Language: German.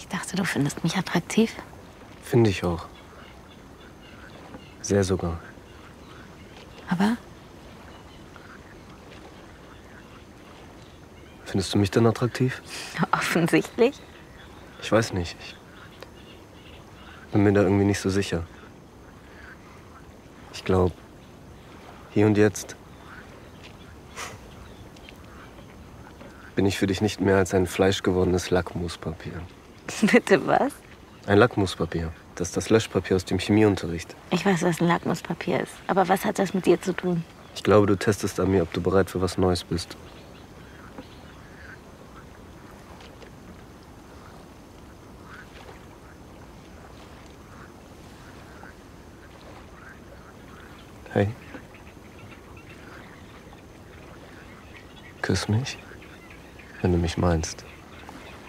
Ich dachte, du findest mich attraktiv. Finde ich auch. Sehr sogar. Aber Findest du mich denn attraktiv? offensichtlich. Ich weiß nicht. Ich bin mir da irgendwie nicht so sicher. Ich glaube, hier und jetzt bin ich für dich nicht mehr als ein fleischgewordenes Lackmuspapier. Bitte was? Ein Lackmuspapier. Das ist das Löschpapier aus dem Chemieunterricht. Ich weiß, was ein Lackmuspapier ist. Aber was hat das mit dir zu tun? Ich glaube, du testest an mir, ob du bereit für was Neues bist. Hey. Küss mich, wenn du mich meinst.